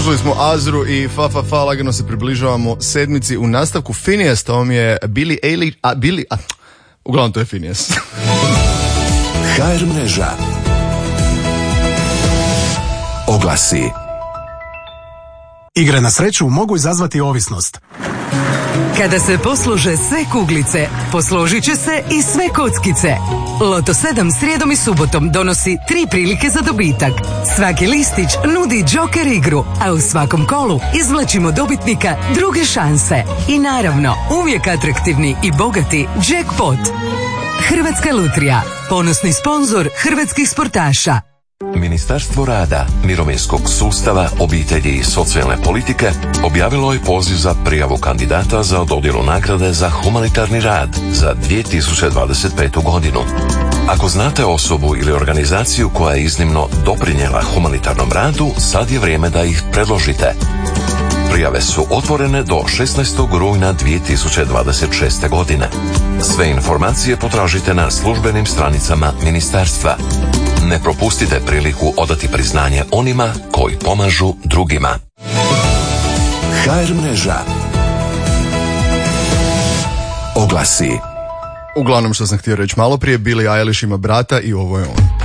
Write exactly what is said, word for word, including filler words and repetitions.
Slušali smo Azru i Fa Fa Fa, lagano se približavamo sedmici. U nastavku Phineas, to vam je Billy Eilish, a Billy, a, uglavnom to je Phineas. ha er mreža. Oglasi. Igre na sreću mogu izazvati ovisnost. Kada se poslože sve kuglice, posložit će se i sve kockice. Loto sedam srijedom i subotom donosi tri prilike za dobitak. Svaki listić nudi džoker igru, a u svakom kolu izvlačimo dobitnika druge šanse. I naravno, uvijek atraktivni i bogati jackpot. Hrvatska lutrija, ponosni sponzor hrvatskih sportaša. Ministarstvo rada, mirovinskog sustava, obitelji i socijalne politike objavilo je poziv za prijavu kandidata za dodjelu nagrade za humanitarni rad za dvije tisuće dvadeset petu. godinu. Ako znate osobu ili organizaciju koja je iznimno doprinijela humanitarnom radu, sad je vrijeme da ih predložite. Prijave su otvorene do šesnaestog rujna dvije tisuće dvadeset šeste. godine. Sve informacije potražite na službenim stranicama ministarstva. Ne propustite priliku odati priznanje onima koji pomažu drugima. ha er mreža. Oglasi. Uglavnom što sam htio reći malo prije, Billy Eilish ima brata i ovo je on.